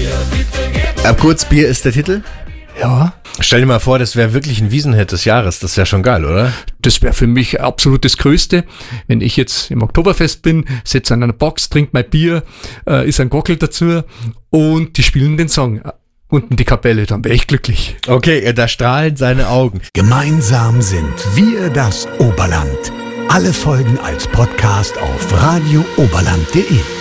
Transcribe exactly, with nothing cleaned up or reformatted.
Ab kurz Bier ist der Titel? Ja. Stell dir mal vor, das wäre wirklich ein Wiesenhit des Jahres. Das wäre schon geil, oder? Das wäre für mich absolut das Größte. Wenn ich jetzt im Oktoberfest bin, sitze an einer Box, trinke mein Bier, äh, ist ein Gockel dazu und die spielen den Song. Unten die Kapelle, dann wäre ich glücklich. Okay, da strahlen seine Augen. Gemeinsam sind wir das Oberland. Alle Folgen als Podcast auf radio oberland punkt de.